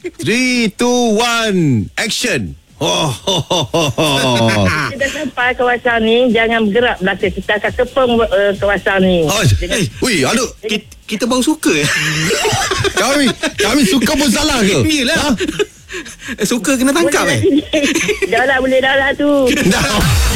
3, 2, 1, action. Kita dah sampai kawasan ni, jangan bergerak belakang. Kita akan kepung kawasan ni. Wih, aduh. Kita baru suka. Kami suka pun salah ke? Yelah. Suka kena tangkap Dah lah, boleh dah lah tu. Dah.